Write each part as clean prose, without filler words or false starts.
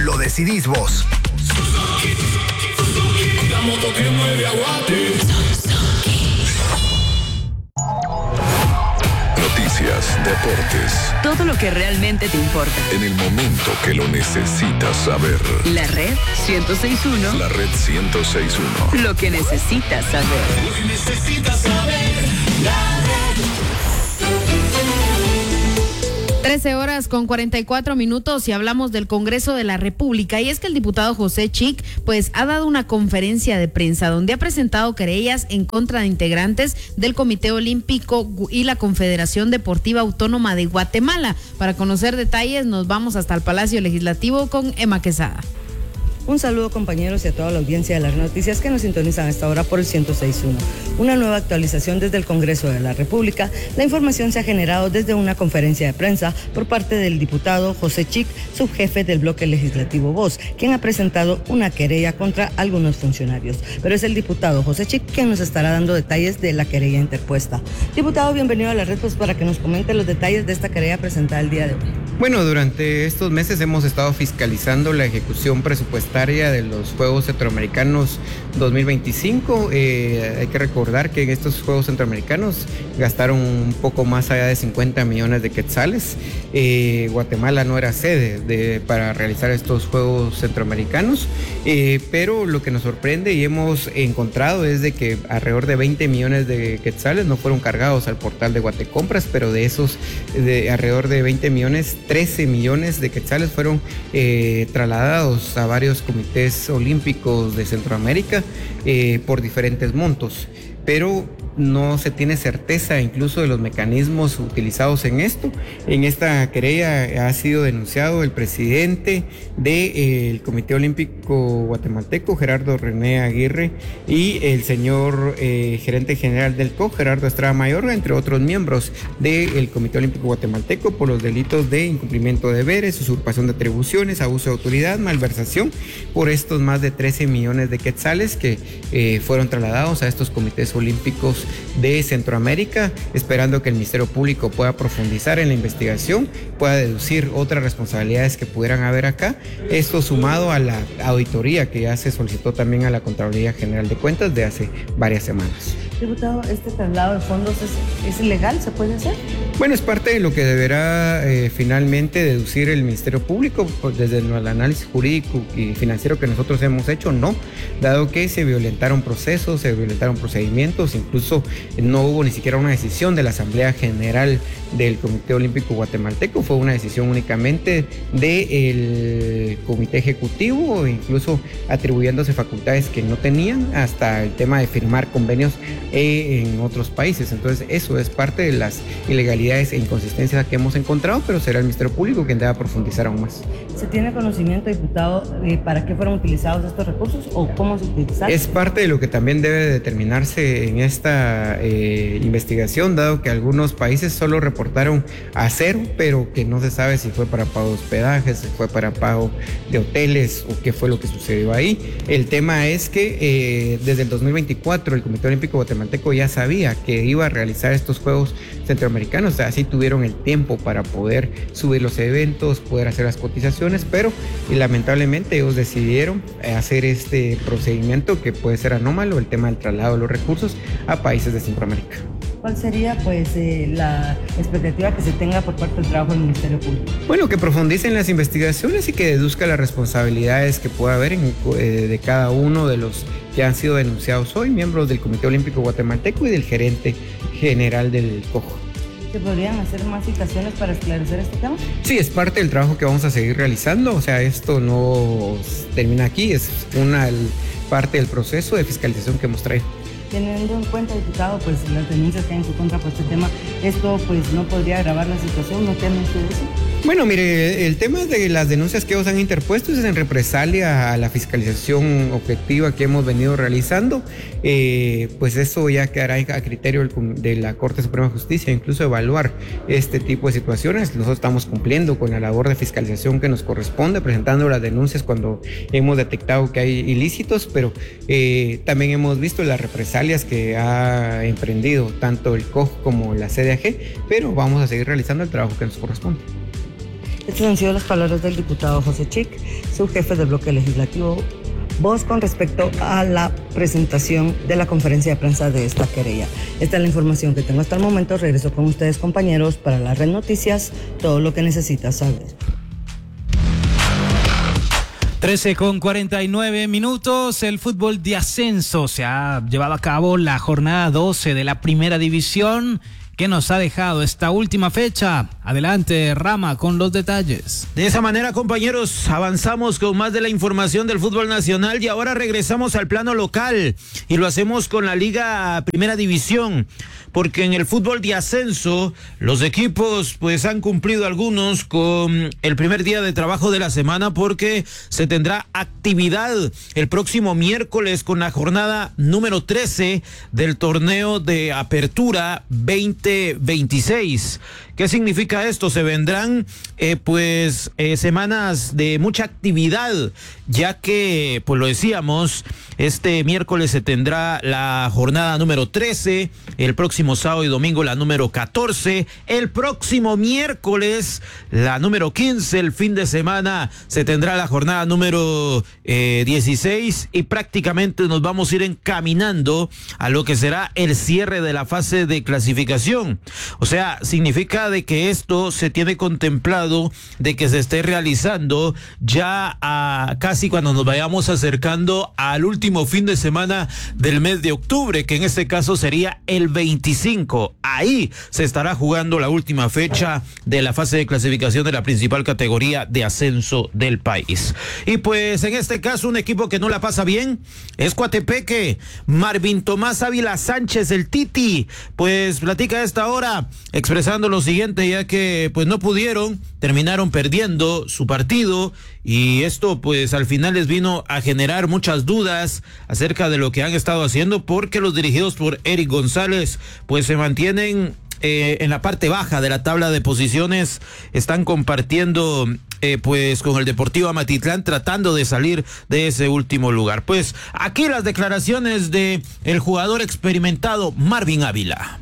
lo decidís vos. La moto que mueve a Guate. Noticias, deportes. Todo lo que realmente te importa. En el momento que lo necesitas saber. La Red 106.1. La Red 106.1. Lo que necesitas saber. Lo que necesitas saber. La Red. 13:44 y hablamos del Congreso de la República, y es que el diputado José Chic pues ha dado una conferencia de prensa donde ha presentado querellas en contra de integrantes del Comité Olímpico y la Confederación Deportiva Autónoma de Guatemala. Para conocer detalles nos vamos hasta el Palacio Legislativo con Emma Quesada. Un saludo, compañeros, y a toda la audiencia de las noticias que nos sintonizan a esta hora por el 106.1. Una nueva actualización desde el Congreso de la República. La información se ha generado desde una conferencia de prensa por parte del diputado José Chic, subjefe del bloque legislativo Voz, quien ha presentado una querella contra algunos funcionarios. Pero es el diputado José Chic quien nos estará dando detalles de la querella interpuesta. Diputado, bienvenido a la red, pues para que nos comente los detalles de esta querella presentada el día de hoy. Bueno, durante estos meses hemos estado fiscalizando la ejecución presupuestaria de los Juegos Centroamericanos 2025. Hay que recordar que en estos Juegos Centroamericanos gastaron un poco más allá de 50 millones de quetzales. Guatemala no era sede para realizar estos Juegos Centroamericanos, pero lo que nos sorprende y hemos encontrado es de que alrededor de 20 millones de quetzales no fueron cargados al portal de Guatecompras, pero de esos alrededor de 20 millones, 13 millones de quetzales fueron trasladados a varios comités olímpicos de Centroamérica por diferentes montos, pero no se tiene certeza incluso de los mecanismos utilizados en esto. En esta querella ha sido denunciado el presidente del Comité Olímpico Guatemalteco, Gerardo René Aguirre, y el señor gerente general del COG, Gerardo Estrada Mayorga, entre otros miembros del Comité Olímpico Guatemalteco, por los delitos de incumplimiento de deberes, usurpación de atribuciones, abuso de autoridad, malversación, por estos más de 13 millones de quetzales que fueron trasladados a estos comités olímpicos de Centroamérica, esperando que el Ministerio Público pueda profundizar en la investigación, pueda deducir otras responsabilidades que pudieran haber acá. Esto sumado a la auditoría que ya se solicitó también a la Contraloría General de Cuentas de hace varias semanas. Diputado, ¿este traslado de fondos es ilegal? ¿Se puede hacer? Bueno, es parte de lo que deberá finalmente deducir el Ministerio Público, pues, desde el análisis jurídico y financiero que nosotros hemos hecho, no, dado que se violentaron procesos, se violentaron procedimientos, incluso no hubo ni siquiera una decisión de la Asamblea General del Comité Olímpico Guatemalteco, fue una decisión únicamente del Comité Ejecutivo, incluso atribuyéndose facultades que no tenían, hasta el tema de firmar convenios en otros países. Entonces eso es parte de las ilegalidades e inconsistencias que hemos encontrado, pero será el Ministerio Público quien deba profundizar aún más. ¿Se tiene conocimiento, diputado, para qué fueron utilizados estos recursos o cómo se utilizaron? Es parte de lo que también debe determinarse en esta investigación, dado que algunos países solo reportaron a cero, pero que no se sabe si fue para pago de hospedajes, si fue para pago de hoteles o qué fue lo que sucedió ahí. El tema es que desde el 2024 el Comité Olímpico Guatemalteco ya sabía que iba a realizar estos Juegos Centroamericanos, o sea, así tuvieron el tiempo para poder subir los eventos, poder hacer las cotizaciones, pero lamentablemente ellos decidieron hacer este procedimiento que puede ser anómalo, el tema del traslado de los recursos a países de Centroamérica. ¿Cuál sería la expectativa que se tenga por parte del trabajo del Ministerio Público? Bueno, que profundicen las investigaciones y que deduzca las responsabilidades que pueda haber de cada uno de los que han sido denunciados hoy, miembros del Comité Olímpico Guatemalteco y del gerente general del COJ. ¿Se podrían hacer más citaciones para esclarecer este tema? Sí, es parte del trabajo que vamos a seguir realizando, o sea, esto no termina aquí, es una parte del proceso de fiscalización que hemos traído. Teniendo en cuenta, diputado, pues las denuncias que hay en su contra por este tema, esto pues no podría agravar la situación, ¿no temen ustedes eso? Bueno, mire, el tema de las denuncias que ellos han interpuesto es en represalia a la fiscalización objetiva que hemos venido realizando, pues eso ya quedará a criterio de la Corte Suprema de Justicia, incluso evaluar este tipo de situaciones. Nosotros estamos cumpliendo con la labor de fiscalización que nos corresponde, presentando las denuncias cuando hemos detectado que hay ilícitos, pero también hemos visto las represalias que ha emprendido tanto el COJ como la CDAG, pero vamos a seguir realizando el trabajo que nos corresponde. Estas han sido las palabras del diputado José Chic, su jefe del bloque legislativo, voz con respecto a la presentación de la conferencia de prensa de esta querella. Esta es la información que tengo hasta el momento. Regreso con ustedes, compañeros, para la Red Noticias, todo lo que necesitas saber. 13:49. El fútbol de ascenso se ha llevado a cabo la jornada 12 de la primera división. ¿Qué nos ha dejado esta última fecha? Adelante, Rama, con los detalles. De esa manera, compañeros, avanzamos con más de la información del fútbol nacional y ahora regresamos al plano local y lo hacemos con la Liga Primera División, porque en el fútbol de ascenso los equipos pues han cumplido algunos con el primer día de trabajo de la semana, porque se tendrá actividad el próximo miércoles con la jornada número 13 del torneo de apertura 2026. ¿Qué significa esto? Se vendrán semanas de mucha actividad, ya que, pues lo decíamos, este miércoles se tendrá la jornada número 13, el próximo sábado y domingo la número 14, el próximo miércoles la número 15, el fin de semana se tendrá la jornada número 16 y prácticamente nos vamos a ir encaminando a lo que será el cierre de la fase de clasificación. O sea, significa de que esto se tiene contemplado de que se esté realizando ya a casi cuando nos vayamos acercando al último fin de semana del mes de octubre, que en este caso sería el 25. Ahí se estará jugando la última fecha de la fase de clasificación de la principal categoría de ascenso del país. Y pues en este caso un equipo que no la pasa bien es Coatepeque. Marvin Tomás Ávila Sánchez, el Titi, pues platica a esta hora expresando lo siguiente, ya que pues no pudieron, terminaron perdiendo su partido y esto pues al final les vino a generar muchas dudas acerca de lo que han estado haciendo, porque los dirigidos por Eric González pues se mantienen en la parte baja de la tabla de posiciones, están compartiendo pues con el Deportivo Amatitlán, tratando de salir de ese último lugar. Pues aquí las declaraciones de el jugador experimentado Marvin Ávila.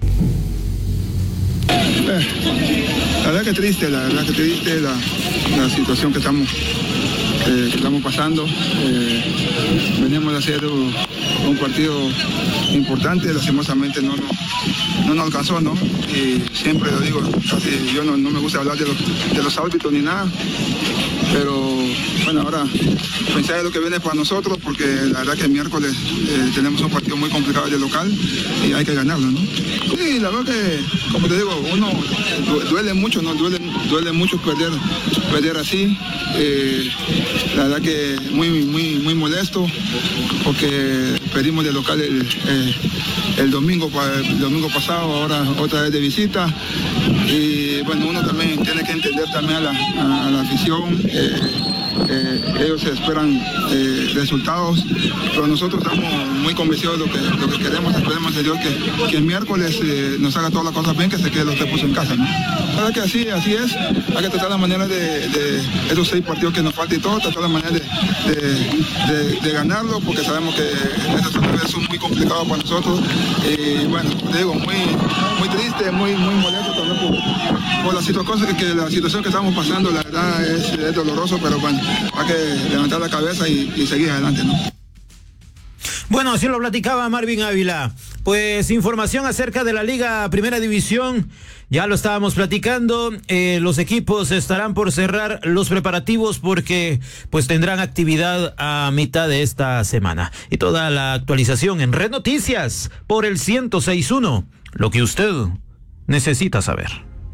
La verdad que triste la situación que estamos pasando. Veníamos de hacer un partido importante, lastimosamente no nos alcanzó, ¿no? Y siempre lo digo, casi yo no me gusta hablar de los árbitros ni nada, pero bueno, ahora pensar en lo que viene para nosotros, porque la verdad que el miércoles tenemos un partido muy complicado de local y hay que ganarlo, ¿no? Sí, la verdad que, como te digo, uno duele mucho, ¿no? Duele mucho perder así. La verdad que muy molesto, porque perdimos de local el domingo pasado, ahora otra vez de visita. Y bueno, uno también tiene que entender también a la afición. Ellos esperan resultados, pero nosotros estamos muy convencidos de lo que queremos. Esperemos de Dios que el miércoles nos haga todas las cosas bien, que se quede los tiempos en casa, ¿no? La verdad que así es, hay que tratar la manera de esos 6 partidos que nos faltan y todo, tratar la manera de ganarlo, porque sabemos que estos partidos son muy complicados para nosotros. Y bueno, te digo, muy triste, muy molesto también por la situación que estamos pasando. La verdad es doloroso, pero bueno, hay que levantar la cabeza y seguir adelante, ¿no? Bueno, así lo platicaba Marvin Ávila. Pues información acerca de la Liga Primera División, ya lo estábamos platicando, los equipos estarán por cerrar los preparativos porque pues tendrán actividad a mitad de esta semana. Y toda la actualización en Red Noticias por el 106.1, lo que usted necesita saber.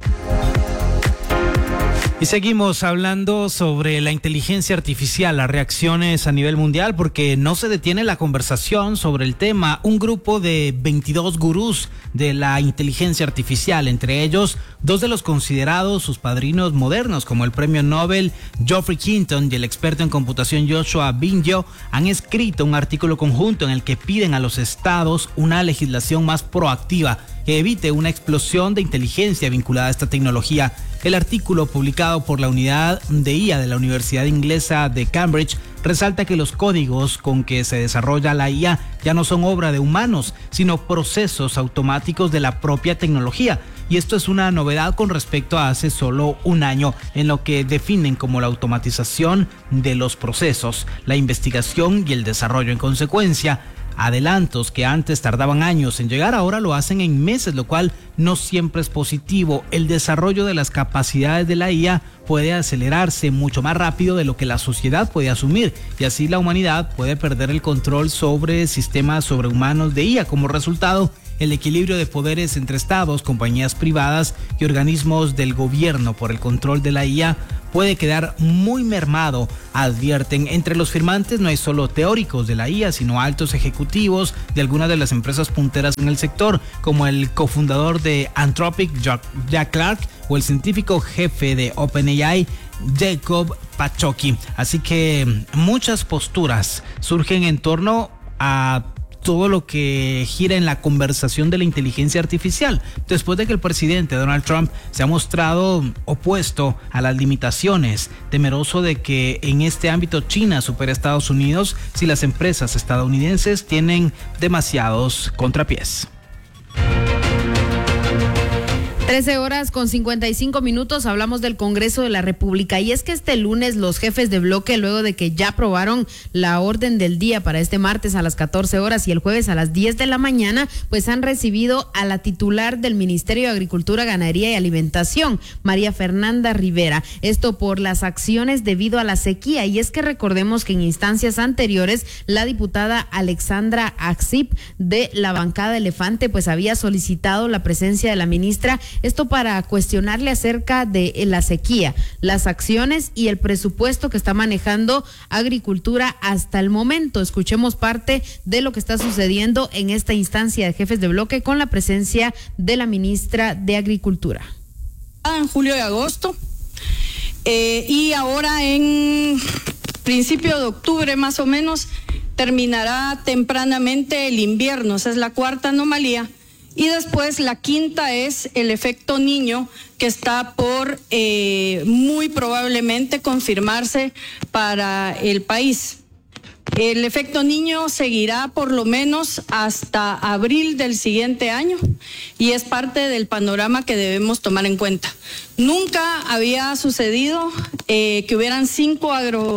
Y seguimos hablando sobre la inteligencia artificial, las reacciones a nivel mundial, porque no se detiene la conversación sobre el tema. Un grupo de 22 gurús de la inteligencia artificial, entre ellos 2 de los considerados sus padrinos modernos, como el premio Nobel Geoffrey Hinton y el experto en computación Joshua Bengio, han escrito un artículo conjunto en el que piden a los estados una legislación más proactiva que evite una explosión de inteligencia vinculada a esta tecnología. El artículo, publicado por la unidad de IA de la Universidad Inglesa de Cambridge, resalta que los códigos con que se desarrolla la IA ya no son obra de humanos, sino procesos automáticos de la propia tecnología. y esto es una novedad con respecto a hace solo un año, en lo que definen como la automatización de los procesos, la investigación y el desarrollo. En consecuencia, adelantos que antes tardaban años en llegar ahora lo hacen en meses, lo cual no siempre es positivo. El desarrollo de las capacidades de la IA puede acelerarse mucho más rápido de lo que la sociedad puede asumir, y así la humanidad puede perder el control sobre sistemas sobrehumanos de IA. Como resultado, el equilibrio de poderes entre estados, compañías privadas y organismos del gobierno por el control de la IA puede quedar muy mermado, advierten. Entre los firmantes no hay solo teóricos de la IA, sino altos ejecutivos de algunas de las empresas punteras en el sector, como el cofundador de Anthropic, Jack Clark, o el científico jefe de OpenAI, Jacob Pachocki. Así que muchas posturas surgen en torno a todo lo que gira en la conversación de la inteligencia artificial, después de que el presidente Donald Trump se ha mostrado opuesto a las limitaciones, temeroso de que en este ámbito China supere a Estados Unidos si las empresas estadounidenses tienen demasiados contrapiés. 13:55, hablamos del Congreso de la República, y es que este lunes los jefes de bloque, luego de que ya aprobaron la orden del día para este martes a las 14 horas y el jueves a las 10 de la mañana, pues han recibido a la titular del Ministerio de Agricultura, Ganadería y Alimentación, María Fernanda Rivera, esto por las acciones debido a la sequía. Y es que recordemos que en instancias anteriores la diputada Alexandra Axip de la bancada Elefante pues había solicitado la presencia de la ministra, esto para cuestionarle acerca de la sequía, las acciones y el presupuesto que está manejando Agricultura hasta el momento. Escuchemos parte de lo que está sucediendo en esta instancia de jefes de bloque con la presencia de la ministra de Agricultura. En julio y agosto, y ahora en principio de octubre más o menos terminará tempranamente el invierno. Esa es la cuarta anomalía. Y después la quinta es el efecto niño, que está por muy probablemente confirmarse para el país. El efecto niño seguirá por lo menos hasta abril del siguiente año y es parte del panorama que debemos tomar en cuenta. Nunca había sucedido que hubieran 5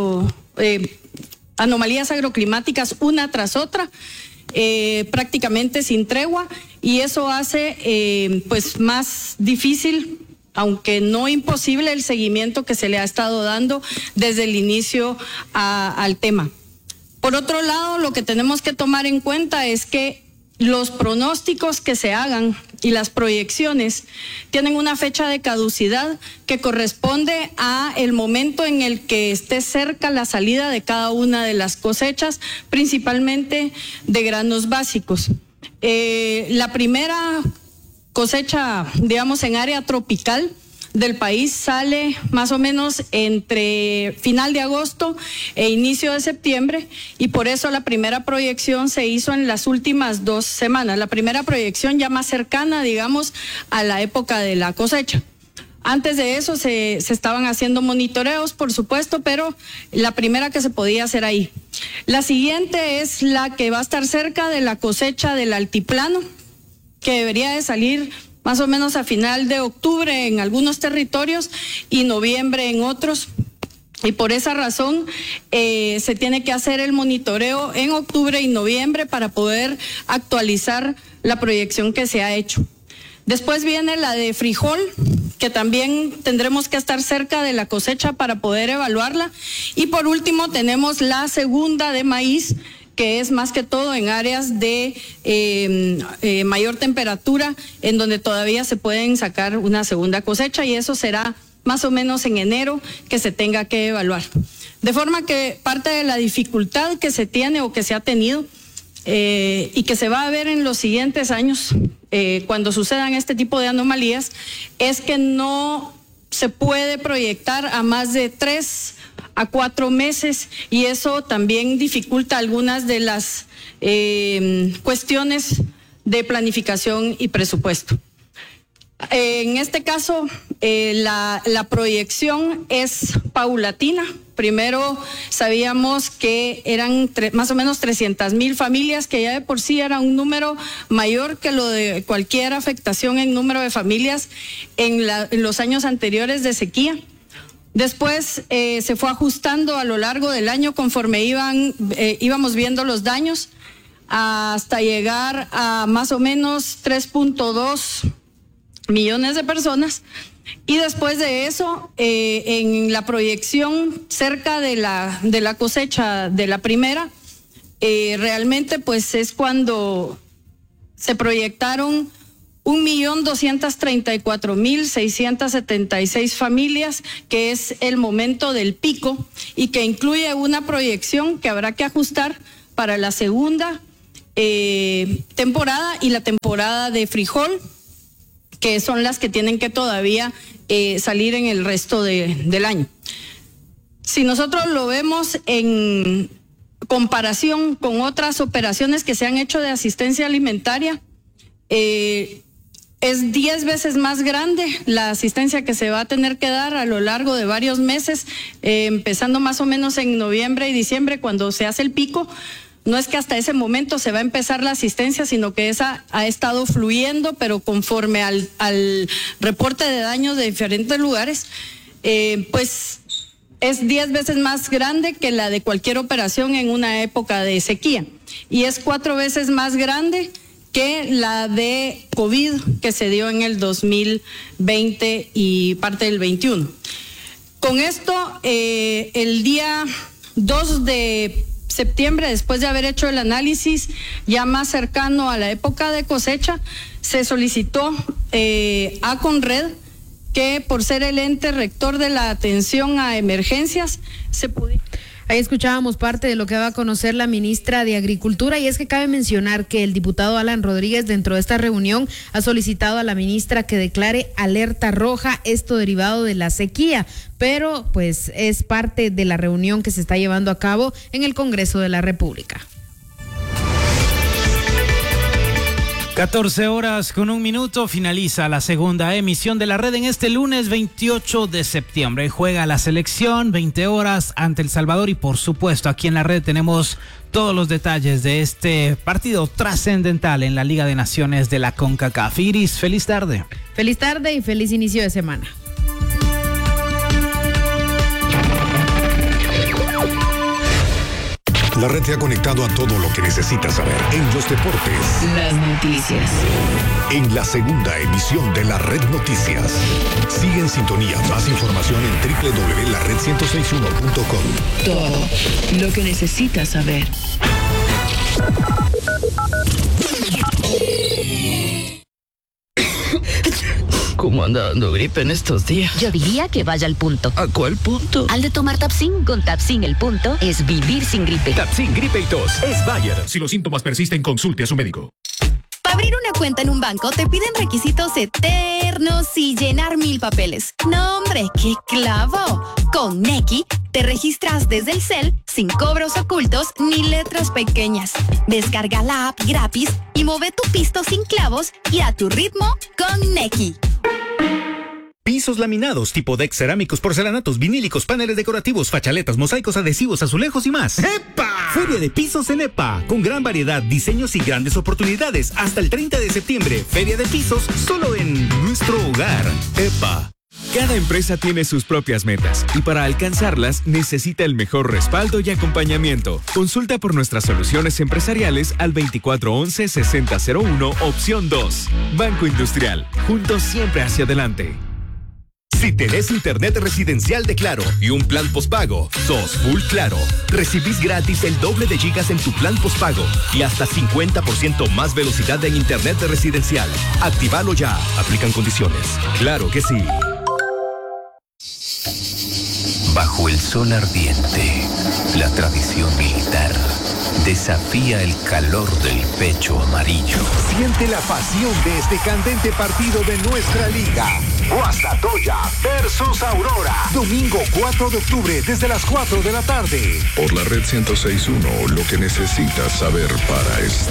anomalías agroclimáticas una tras otra, prácticamente sin tregua, y eso hace pues más difícil, aunque no imposible, el seguimiento que se le ha estado dando desde el inicio al tema. Por otro lado, lo que tenemos que tomar en cuenta es que los pronósticos que se hagan y las proyecciones tienen una fecha de caducidad que corresponde a el momento en el que esté cerca la salida de cada una de las cosechas, principalmente de granos básicos. La primera cosecha, digamos, en área tropical del país sale más o menos entre final de agosto e inicio de septiembre, y por eso la primera proyección se hizo en las últimas 2 semanas, la primera proyección ya más cercana, digamos, a la época de la cosecha. Antes de eso se estaban haciendo monitoreos, por supuesto, pero la primera que se podía hacer ahí. La siguiente es la que va a estar cerca de la cosecha del altiplano, que debería de salir más o menos a final de octubre en algunos territorios y noviembre en otros. Y por esa razón se tiene que hacer el monitoreo en octubre y noviembre para poder actualizar la proyección que se ha hecho. Después viene la de frijol, que también tendremos que estar cerca de la cosecha para poder evaluarla. Y por último tenemos la segunda de maíz, que es más que todo en áreas de mayor temperatura, en donde todavía se pueden sacar una segunda cosecha, y eso será más o menos en enero que se tenga que evaluar. De forma que parte de la dificultad que se tiene o que se ha tenido y que se va a ver en los siguientes años cuando sucedan este tipo de anomalías es que no se puede proyectar a más de 3 a 4 meses, y eso también dificulta algunas de las cuestiones de planificación y presupuesto. En este caso, la proyección es paulatina. Primero sabíamos que eran más o menos 300,000 familias, que ya de por sí era un número mayor que lo de cualquier afectación en número de familias en los años anteriores de sequía. Después se fue ajustando a lo largo del año conforme íbamos viendo los daños, hasta llegar a más o menos 3.2 millones de personas. Y después de eso, en la proyección cerca de la cosecha de la primera, realmente pues es cuando se proyectaron 1.234.676 familias, que es el momento del pico y que incluye una proyección que habrá que ajustar para la segunda temporada y la temporada de frijol, que son las que tienen que todavía salir en el resto del año. Si nosotros lo vemos en comparación con otras operaciones que se han hecho de asistencia alimentaria, es 10 veces más grande la asistencia que se va a tener que dar a lo largo de varios meses, empezando más o menos en noviembre y diciembre, cuando se hace el pico. No es que hasta ese momento se va a empezar la asistencia, sino que esa ha estado fluyendo, pero conforme al reporte de daños de diferentes lugares, pues es 10 veces más grande que la de cualquier operación en una época de sequía. Y es 4 veces más grande que la de COVID que se dio en el 2020 y parte del 21. Con esto, el día 2 de septiembre, después de haber hecho el análisis ya más cercano a la época de cosecha, se solicitó a Conred que, por ser el ente rector de la atención a emergencias, se pudiera... Ahí escuchábamos parte de lo que va a conocer la ministra de Agricultura, y es que cabe mencionar que el diputado Alan Rodríguez, dentro de esta reunión, ha solicitado a la ministra que declare alerta roja, esto derivado de la sequía, pero pues es parte de la reunión que se está llevando a cabo en el Congreso de la República. 14:01 finaliza la segunda emisión de la red en este lunes 28 de septiembre. Juega la selección 20 horas ante El Salvador, y por supuesto aquí en la red tenemos todos los detalles de este partido trascendental en la Liga de Naciones de la CONCACAF. Iris, feliz tarde. Feliz tarde y feliz inicio de semana. La red te ha conectado a todo lo que necesitas saber en los deportes. Las noticias. En la segunda emisión de la Red Noticias. Sigue en sintonía. Más información en www.lared1061.com. Todo lo que necesitas saber. ¿Cómo anda dando gripe en estos días? Yo diría que vaya al punto. ¿A cuál punto? Al de tomar Tapsin. Con Tapsin el punto es vivir sin gripe. Tapsin Gripe y Tos es Bayer. Si los síntomas persisten, consulte a su médico. Para abrir una cuenta en un banco te piden requisitos eternos y llenar 1000 papeles. No, hombre, ¡qué clavo! Con Nequi te registras desde el cel sin cobros ocultos ni letras pequeñas. Descarga la app gratis y mueve tu pisto sin clavos y a tu ritmo con Nequi. Pisos laminados, tipo deck, cerámicos, porcelanatos, vinílicos, paneles decorativos, fachaletas, mosaicos, adhesivos, azulejos y más. ¡Epa! Feria de Pisos en EPA, con gran variedad, diseños y grandes oportunidades. Hasta el 30 de septiembre, Feria de Pisos, solo en nuestro hogar. EPA. Cada empresa tiene sus propias metas y para alcanzarlas necesita el mejor respaldo y acompañamiento. Consulta por nuestras soluciones empresariales al 2411-6001, opción 2. Banco Industrial, juntos siempre hacia adelante. Si tenés internet residencial de Claro y un plan postpago, sos full Claro. Recibís gratis el doble de gigas en tu plan postpago y hasta 50% más velocidad en internet residencial. Actívalo ya. Aplican condiciones. Claro que sí. Bajo el sol ardiente, la tradición militar desafía el calor del pecho amarillo. Siente la pasión de este candente partido de nuestra liga. Guastatoya versus Aurora. Domingo 4 de octubre desde las 4 de la tarde. Por la red 106.1, lo que necesitas saber para